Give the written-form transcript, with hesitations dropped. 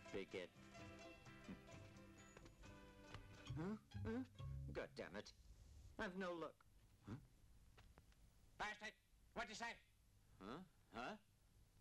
Bigot. Huh? God damn it. I've no luck. Bastard! What'd you say? Huh? Huh?